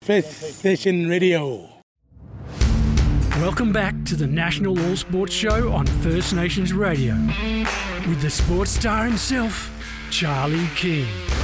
First Session Radio. Welcome back to the National All Sports Show on First Nations Radio with the sports star himself, Charlie King.